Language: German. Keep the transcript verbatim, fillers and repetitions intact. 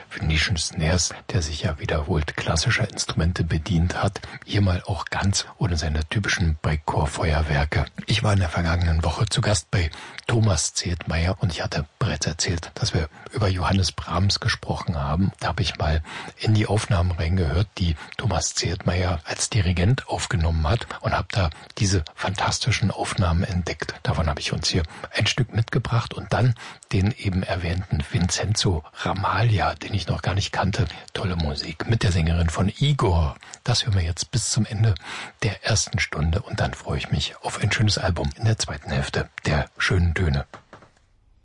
Venetian Snares, der sich ja wiederholt klassischer Instrumente bedient hat, hier mal auch ganz ohne seine typischen Breakcore-Feuerwerke. Ich war in der vergangenen Woche zu Gast bei Thomas Zietmeier und ich hatte bereits erzählt, dass wir über Johannes Brahms gesprochen haben. Da habe ich mal in die Aufnahmen reingehört, die Thomas Zietmeier als Dirigent aufgenommen hat und habe da diese fantastischen Aufnahmen entdeckt. Davon habe ich uns hier ein Stück mitgebracht und dann den eben erwähnten Vincenzo Ramaglia, den ich noch gar nicht kannte. Tolle Musik mit der Sängerin von Igor. Das hören wir jetzt bis zum Ende der ersten Stunde und dann freue ich mich auf ein schönes Album in der zweiten Hälfte der schönen Töne.